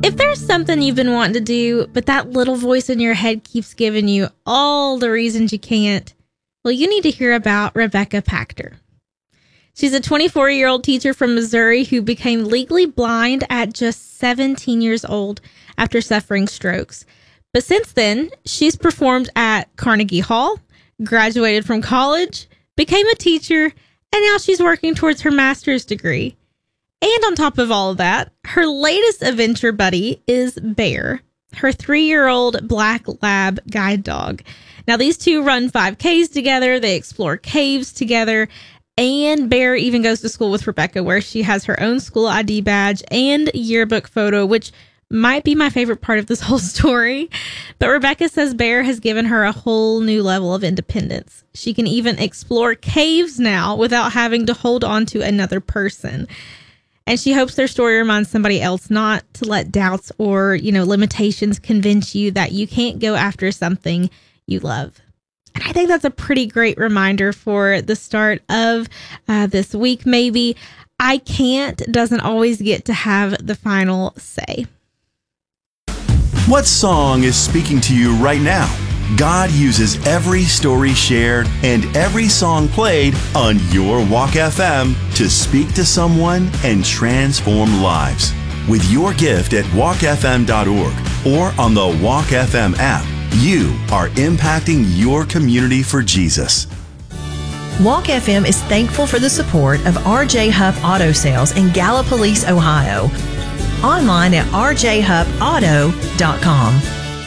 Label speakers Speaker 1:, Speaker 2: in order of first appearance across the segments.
Speaker 1: If there's something you've been wanting to do, but that little voice in your head keeps giving you all the reasons you can't, well, you need to hear about Rebecca Pachter. She's a 24-year-old teacher from Missouri who became legally blind at just 17 years old after suffering strokes. But since then, she's performed at Carnegie Hall, graduated from college, became a teacher, and now she's working towards her master's degree. And on top of all of that, her latest adventure buddy is Bear, her 3-year-old black lab guide dog. Now, these two run 5Ks together, they explore caves together, and Bear even goes to school with Rebecca, where she has her own school ID badge and yearbook photo, which might be my favorite part of this whole story. But Rebecca says Bear has given her a whole new level of independence. She can even explore caves now without having to hold on to another person. And she hopes their story reminds somebody else not to let doubts or, limitations convince you that you can't go after something you love. And I think that's a pretty great reminder for the start of this week, maybe. I can't doesn't always get to have the final say.
Speaker 2: What song is speaking to you right now? God uses every story shared and every song played on your Walk FM to speak to someone and transform lives. With your gift at walkfm.org or on the Walk FM app, you are impacting your community for Jesus.
Speaker 3: Walk FM is thankful for the support of RJ Huff Auto Sales in Gallipolis, Ohio. Online at rjhuffauto.com.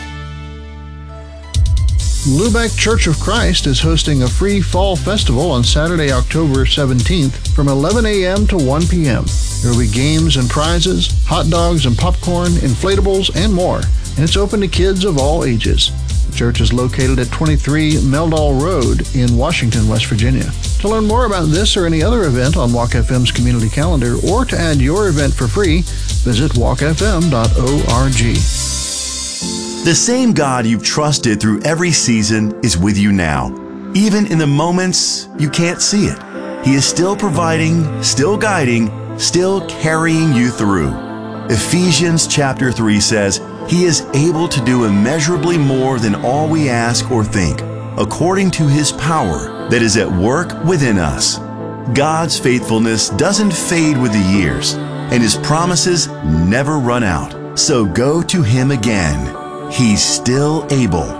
Speaker 4: Lubeck Church of Christ is hosting a free fall festival on Saturday, October 17th from 11 a.m. to 1 p.m. There will be games and prizes, hot dogs and popcorn, inflatables, and more. And it's open to kids of all ages. The church is located at 23 Meldal Road in Washington, West Virginia. To learn more about this or any other event on Walk FM's community calendar or to add your event for free, visit walkfm.org.
Speaker 2: The same God you've trusted through every season is with you now. Even in the moments you can't see it, He is still providing, still guiding, still carrying you through. Ephesians chapter 3 says, He is able to do immeasurably more than all we ask or think, according to His power that is at work within us. God's faithfulness doesn't fade with the years, and His promises never run out. So go to Him again. He's still able.